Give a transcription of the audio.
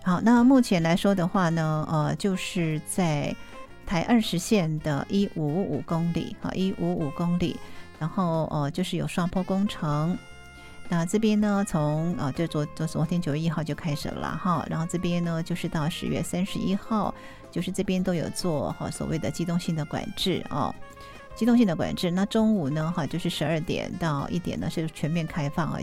好，那目前来说的话呢，就是在台20线的1555公里，好，155公里，然后就是有双坡工程。那这边呢，从就昨天9月1号就开始了哈，然后这边呢就是到10月31号，就是这边都有做所谓的机动性的管制哦。机动性的管制，那中午呢就是12点到1点呢是全面开放